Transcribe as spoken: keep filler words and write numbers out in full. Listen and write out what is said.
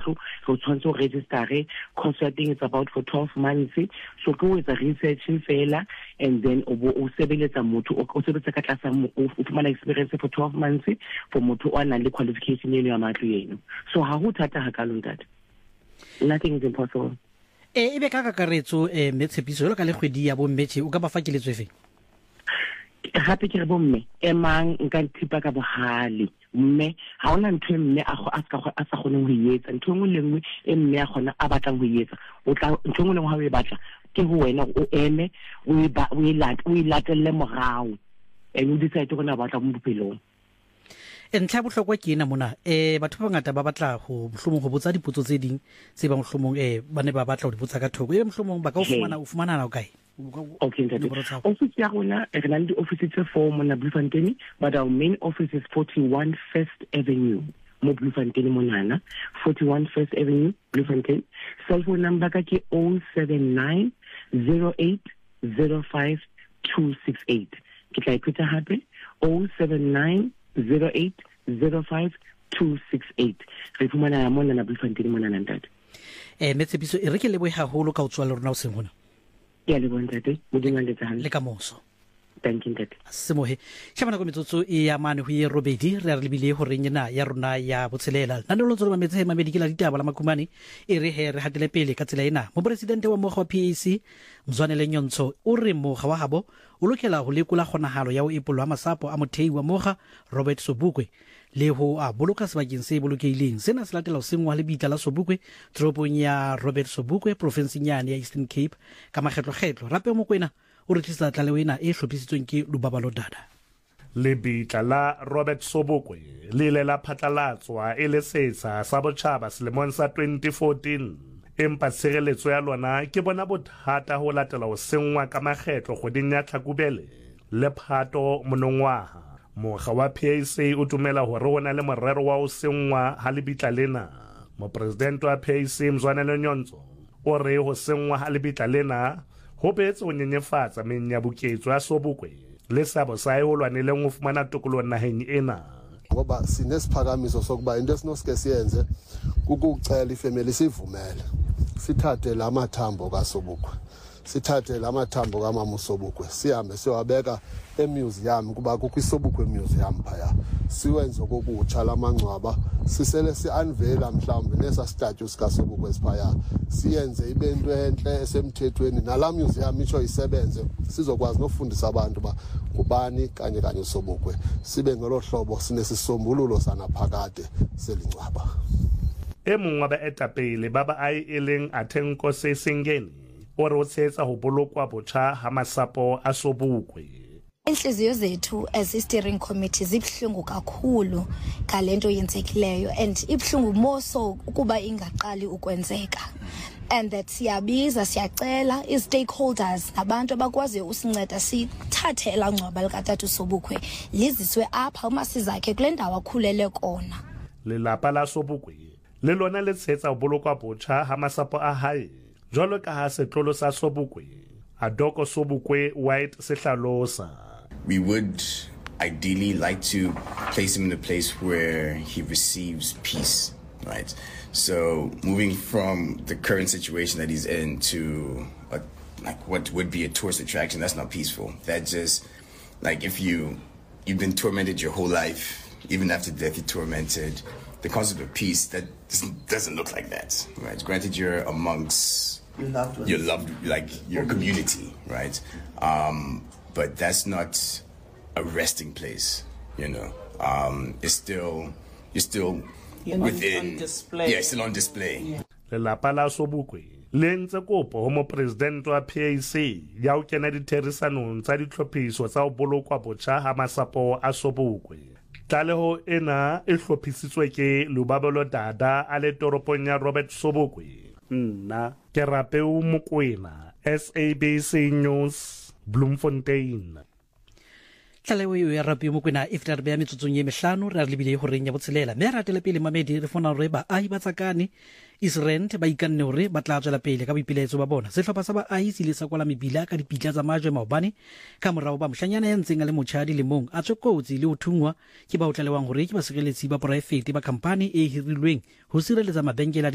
motho go tshwanetse go register course ya teng is about for twelve months so go with a research fela and then o bo o sebeletsa motho o sebetsa ka tlasa o fumana experience for twelve months for motho o nang le qualification eno ya matlo yeno so ha ho thata ha ka lontate nothing is impossible. E be ka kakaretso e Metshepiso lo ka le kgwedi ya bo mmetse o ka ba fa keletso efe gape ke re bo mme emang nka nthipa ka bohale mme ha ona ntwe mme a go aska go asa gone go yetsa ntwe ngwe le ngwe e mme a gona a batlang go yetsa o tla ntwe ngwe le ngwe ha o e batla ke ho wena o eme o e ba o e lat o e latelle morao e o decide go na batla mo bophelong. E ntlha bohlokwa ke ena mona eh batho ba ngata ba batla go mohlomong go botsa dipotso tse ding se ba mohlomong eh ba ne ba batla go dipotsa ka thoko e mohlomong ba ka o fumana o fumana na o kae. Okay, office ya rona re na le di-office tse four mona Bloemfontein but our main office is forty-one First Avenue mo Bloemfontein monana forty-one First Avenue Bloemfontein. Cell phone number ka ke oh seven nine oh eight oh five two six eight ke tla ipeta hape oh seven nine oh eight oh five two six eight re fumana ya mona na Bloemfontein monana ntate. Eh Metshepiso e re ke leboe haholo ka o tswa le rona o seng hona. Ya le bontate mo dingaletsa hantle le ka moso. Thank you ntate. Semohe tšhabana go metsotso e ya mane go ye robedi re re lebile go rengena ya rona ya botshelela nna lo tsoro mametse mamedi ke la ditaba la makumane e re he re hatele pele ka tsela ena mo presidente wa moga wa P A C Mzwanele Nyontsho o re moga wa habo o lokela go lekola kgonagalo ya o ipolwa masapo a mothei wa moga Robert Sobukwe le ho a boloka sebakeng se bolokeileng sena se latela o sengwa le bitla la Sobukwe tropong ya Robert Sobukwe province nyane ya Eastern Cape ka makgetlo-kgetlo rape mo kwena o re tlisa tlalewena e hlophisitsweng ke Lubabalo Dada. Lebitla la Robert Sobukwe le ile la phatlalatswa e le setsa sa botjhaba selemong sa twenty fourteen empa tshireletso ya lona ke bona bothata ho latela o sengwa ka makgetlo goding ya Tlhakubele le Phato monongwaha. Moga wa P A C o tumela hore ona le morero wa o sengwa ha lebitla lena. Mo president wa P A C Mzwanele Nyontsho o re ho sengwa ha lebitla lena ho betse o nyenyefatsa menya buketso ya Sobukwe le sabo sa e holwaneleng ho fumana tokolo naheng ena. Ngoba sinesiphakamiso sokuba into esinoske siyenze kukucela ifamily sivumele sithathe lamathambo kaSobukwe sithathe lamathambo kaMama Sobukwe sihambe siwabeka emuseum kuba kukho iSobukwe museum phaya siwenze kokutsha lamangcwaba sisele siunveila mhlawumbe nesa statue sika Sobukwe siphaya siyenze ibe into enhle esemthethweni nala museum icho isebenze sizokwazi nofundisa abantu ba kubani kanye kanye uSobukwe sibe ngelo hlobo sinesisombululo sanaphakade selingcwaba. Emongwa ba etapele baba ai eleng Athenko Sesengeni o re o tshetsa ho bolokwa botjha ha masapo a Sobukwe. Inhliziyo zethu as steering committee zibhlungu kakhulu ngalento yenzekileyo and ibhlungu more so ukuba ingaqali ukwenzeka and that siyabiza siyacela i stakeholders nabantu abakwazi usinceda sithathe elangcwaba likatata Sobukwe liziswe apha umasizakhe kule ndawo akhulele kona. Lelapa la Sobukwe le lona le tshetsa ho bolokwa botjha ha masapo a hae jwalo ka ha setlolo sa Sobukwe Adoko Sobukwe White se hlalosa. We would ideally like to place him in a place where he receives peace, right? So moving from the current situation that he's in to a, like what would be a tourist attraction, that's not peaceful. That just, like if you, you've been tormented your whole life, even after death you're tormented, the concept of peace, that doesn't look like that, right? Granted, you're amongst your loved ones, your loved, like your community, right? Um, but that's not a resting place, you know. Um, it's still, you're still you're within, on display. Yeah, it's still on display. Lelapa la Sobukwe le ntse kopo ho mo president wa P A C ya o kena ditherisanong tsa ditlhophiso tsa ho bolokwa botjha ha masapo a Sobukwe. Tlaleho ena e hlophisitswe ke Lubabalo Dada a le toropong ya Robert Sobukwe. Nna ke Rapeu Mokoena, S A B C News, Bloemfontein. Tlaleho ya Rapeu Mokoena e feta re bea metsotsong ye mehlano re a lebile ho reng ya botshelela mme ra tela pele mamedi re fona re ba ai ba tsakane Israel ba ikanne hore ba tla tswela pele ka boipiletso ba bona sehlopha sa ba ai se le sa kwala mebila ka dipitla tsa majwe maobane ka morao ba mohlanyana ya ntseng a le motjhadi le mong a tswekotsi le ho thungwa ke ba o tlalewang hore ke ba segeletsi ba private ba company e hirilweng ho sireletsa mabenkele